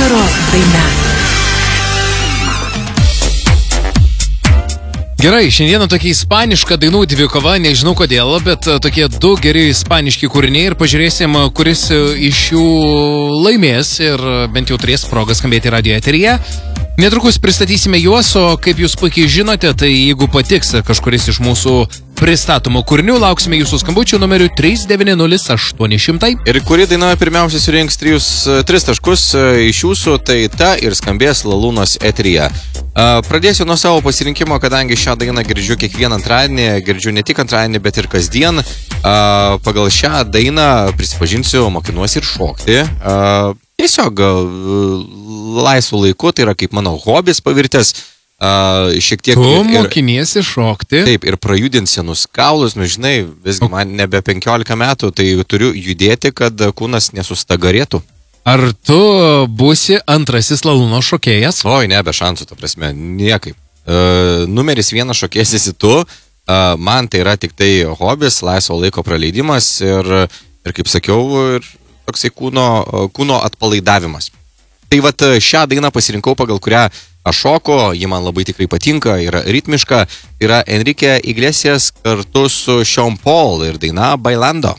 vakaro daina. Gerai, šiandieną tokia ispaniška dainų dvikova, nežinau kodėl, bet tokie du geri ispaniški kūriniai ir pažiūrėsim, kuris iš jų laimės ir bent jau turės progą skambėti radio eteryje. Netrukus pristatysime juos, o kaip jūs puikiai žinote, tai jeigu patiks kažkuris iš mūsų pristatomų kūrinių, lauksime jūsų skambučių numeriu 390-800. Ir kuri daina pirmiausiai surinks 3 taškus iš jūsų, tai ta ir skambės Lalūnos eteryje. Pradėsiu nuo savo pasirinkimo, kadangi šią dainą girdžiu kiekvieną antradienį, girdžiu ne tik antradienį, bet ir kasdien. Pagal šią dainą, prisipažinsiu, mokinuosi ir šokti. Tiesiog laisvų laiku, tai yra kaip mano hobis pavirtęs. Šiek tiek... Tu mokiniesi šokti. Taip, ir prajudint senus kaulus, nu žinai, visgi man nebe 15 metų, tai turiu judėti, kad kūnas nesustagarėtų. Ar tu būsi antrasis Lalūnos šokėjas? Oi, ne, be šansų, ta prasme, niekaip. Numeris 1 šokėjas esi tu, man tai yra tik tai hobis, laisvo laiko praleidimas ir kaip sakiau, ir toksai kūno atpalaidavimas. Tai vat šią dainą pasirinkau, pagal kurią aš šoku, ji man labai tikrai patinka, yra ritmiška, yra Enrique Iglesias kartu su Sean Paul ir daina Bailando.